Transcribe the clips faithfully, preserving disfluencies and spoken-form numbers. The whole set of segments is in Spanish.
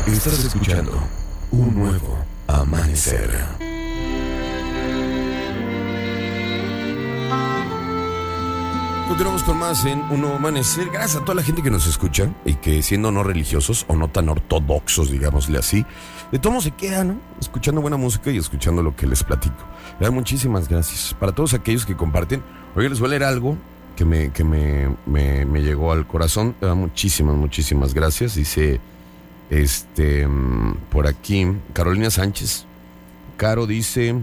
Estás escuchando un nuevo amanecer. Continuamos con más en Un Nuevo Amanecer. Gracias a toda la gente que nos escucha y que, siendo no religiosos o no tan ortodoxos, digámosle así, de todo se queda, ¿no? Escuchando buena música y escuchando lo que les platico. Le dan muchísimas gracias. Para todos aquellos que comparten, hoy les voy a leer algo que me, que me, me, me llegó al corazón. Le dan muchísimas, muchísimas gracias. Dice, este, por aquí, Carolina Sánchez. Caro dice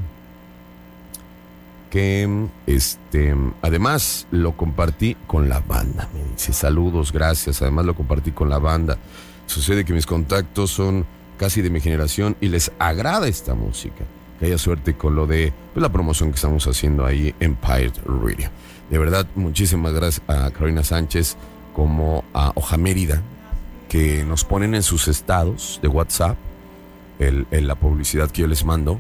que este además lo compartí con la banda. Me dice, saludos, gracias. Además lo compartí con la banda. Sucede que mis contactos son casi de mi generación y les agrada esta música. Que haya suerte con lo de pues, la promoción que estamos haciendo ahí en Pirate Radio. De verdad, muchísimas gracias a Carolina Sánchez como a Hoja Mérida, que nos ponen en sus estados de WhatsApp el, el, la publicidad que yo les mando,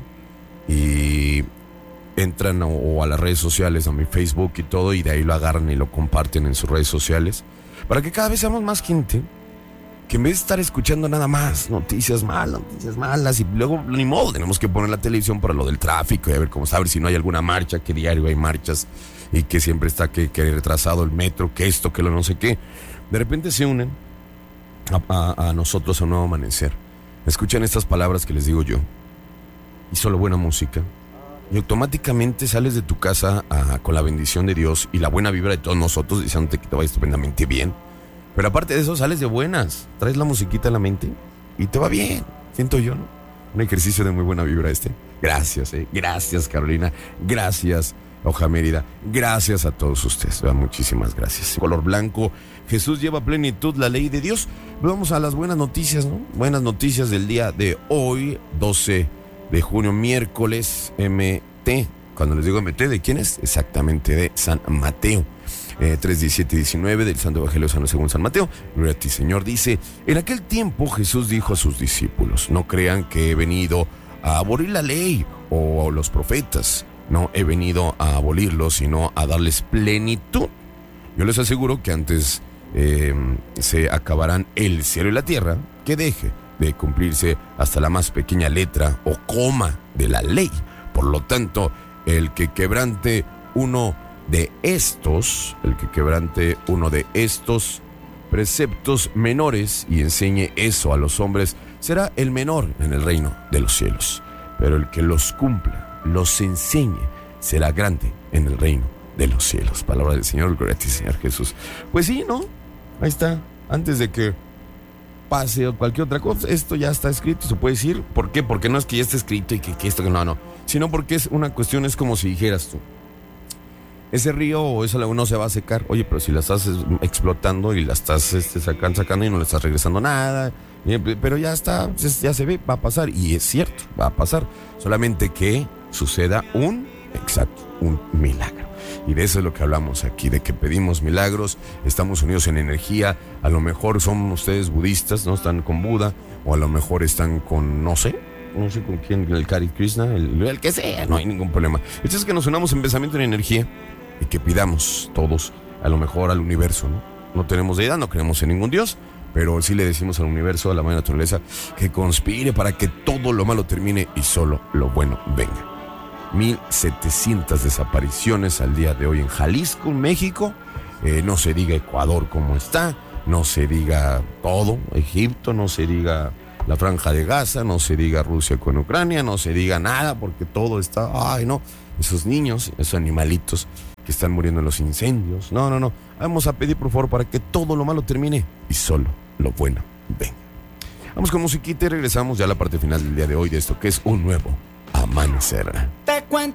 y entran o, o a las redes sociales, a mi Facebook y todo, y de ahí lo agarran y lo comparten en sus redes sociales, para que cada vez seamos más gente, que en vez de estar escuchando nada más noticias malas, noticias malas, y luego ni modo, tenemos que poner la televisión para lo del tráfico y a ver cómo saber si no hay alguna marcha, que diario hay marchas y que siempre está que, que retrasado el metro, que esto, que lo no sé qué. De repente se unen a, a, a nosotros a Un Nuevo Amanecer. Escuchan estas palabras que les digo yo y solo buena música, y automáticamente sales de tu casa a, con la bendición de Dios y la buena vibra de todos nosotros, diciéndote que te va estupendamente bien. Pero aparte de eso, sales de buenas, traes la musiquita en la mente y te va bien, siento yo, ¿no? Un ejercicio de muy buena vibra este. Gracias, eh. Gracias, Carolina. Gracias, Hoja Mérida. Gracias a todos ustedes. Muchísimas gracias. Color blanco. Jesús lleva a plenitud la ley de Dios. Vamos a las buenas noticias, ¿no? Buenas noticias del día de hoy, doce de junio, miércoles, M T. Cuando les digo M T, ¿de quién es? Exactamente de San Mateo. Eh, tres, diecisiete y diecinueve del Santo Evangelio según San Mateo. Gloria a ti, Señor. Dice, en aquel tiempo Jesús dijo a sus discípulos, no crean que he venido a abolir la ley o a los profetas. No he venido a abolirlos, sino a darles plenitud. Yo les aseguro que antes eh, se acabarán el cielo y la tierra, que deje de cumplirse hasta la más pequeña letra o coma de la ley. Por lo tanto, el que quebrante uno de estos, el que quebrante uno de estos preceptos menores y enseñe eso a los hombres, será el menor en el reino de los cielos. Pero el que los cumpla, los enseñe, será grande en el reino de los cielos. Palabra del Señor, gloria a ti, Señor Jesús. Pues sí, ¿no? Ahí está. Antes de que pase o cualquier otra cosa, esto ya está escrito, se puede decir. ¿Por qué? Porque no es que ya esté escrito y que, que esto, que no, no. Sino porque es una cuestión, es como si dijeras tú, ese río o esa laguna no se va a secar. Oye, pero si la estás explotando y la estás este, sacando, sacando y no le estás regresando nada, pero ya está, ya se ve, va a pasar. Y es cierto, va a pasar. Solamente que suceda un, exacto, un milagro. Y de eso es lo que hablamos aquí, de que pedimos milagros, estamos unidos en energía. A lo mejor son ustedes budistas, no están con Buda, o a lo mejor están con, no sé, no sé con quién, el Kari Krishna, el, el que sea, no hay ningún problema. Esto es que nos unamos en pensamiento y en energía y que pidamos todos, a lo mejor al universo, ¿no? No tenemos deidad, no creemos en ningún Dios, pero sí le decimos al universo, a la madre naturaleza, que conspire para que todo lo malo termine y solo lo bueno venga. mil setecientas desapariciones al día de hoy en Jalisco, en México. Eh, no se diga Ecuador cómo está, no se diga todo, Egipto, no se diga la Franja de Gaza, no se diga Rusia con Ucrania, no se diga nada porque todo está, ay no, esos niños, esos animalitos que están muriendo en los incendios. No, no, no, vamos a pedir por favor para que todo lo malo termine y solo lo bueno venga. Vamos con musiquita y regresamos ya a la parte final del día de hoy de esto que es Un Nuevo Amanecer. Te cuento.